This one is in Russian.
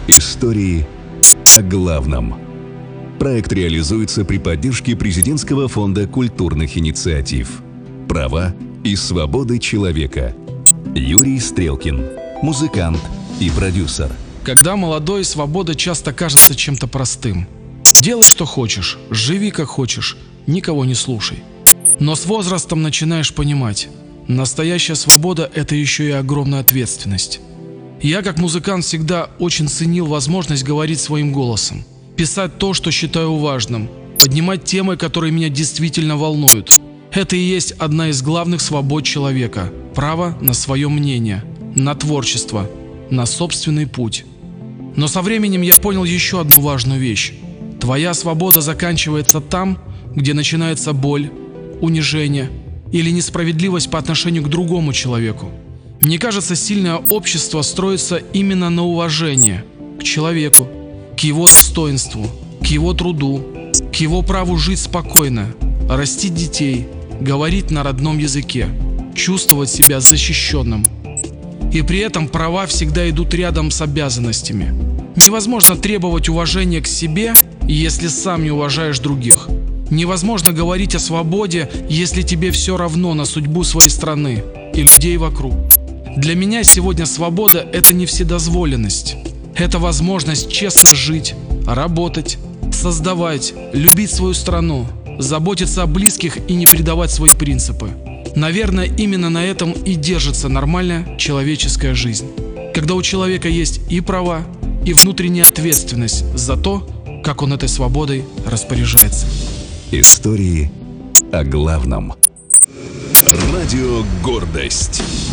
Истории о главном. Проект реализуется при поддержке Президентского фонда культурных инициатив. Права и свободы человека. Юрий Стрелкин, музыкант и продюсер. Когда молодой, свобода часто кажется чем-то простым. Делай, что хочешь, живи, как хочешь, никого не слушай. Но с возрастом начинаешь понимать, настоящая свобода – это еще и огромная ответственность. Я, как музыкант, всегда очень ценил возможность говорить своим голосом, писать то, что считаю важным, поднимать темы, которые меня действительно волнуют. Это и есть одна из главных свобод человека – право на свое мнение, на творчество, на собственный путь. Но со временем я понял еще одну важную вещь. Твоя свобода заканчивается там, где начинается боль, унижение или несправедливость по отношению к другому человеку. Мне кажется, сильное общество строится именно на уважении к человеку, к его достоинству, к его труду, к его праву жить спокойно, растить детей, говорить на родном языке, чувствовать себя защищенным. И при этом права всегда идут рядом с обязанностями. Невозможно требовать уважения к себе, если сам не уважаешь других. Невозможно говорить о свободе, если тебе все равно на судьбу своей страны и людей вокруг. Для меня сегодня свобода – это не вседозволенность. Это возможность честно жить, работать, создавать, любить свою страну, заботиться о близких и не предавать свои принципы. Наверное, именно на этом и держится нормальная человеческая жизнь. Когда у человека есть и права, и внутренняя ответственность за то, как он этой свободой распоряжается. Истории о главном. Радио «Гордость».